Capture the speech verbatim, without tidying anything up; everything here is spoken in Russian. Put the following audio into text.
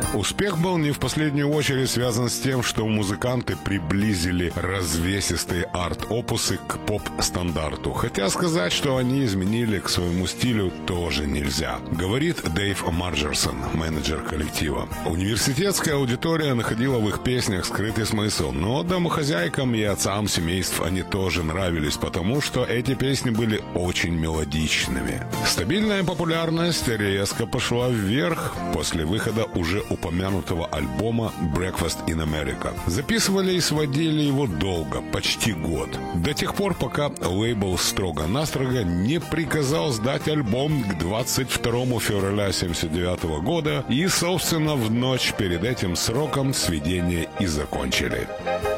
Успех был не в последнюю очередь связан с тем, что музыканты приблизили развесистые арт-опусы к поп-стандарту. Хотя сказать, что они изменили к своему стилю, тоже нельзя. Говорит Дэйв Марджерсон, менеджер коллектива. Университетская аудитория находила в их песнях скрытый смысл, но домохозяйкам и отцам семейств они тоже нравились, потому что эти песни были очень мелодичными. Стабильная популярность резко пошла вверх после выхода уже упомянутого альбома «Breakfast in America». Записывали и сводили его долго, почти год. До тех пор, пока лейбл строго-настрого не приказал сдать альбом к двадцать второму февраля семьдесят девятого года, и, собственно, в ночь перед этим сроком сведения и закончили.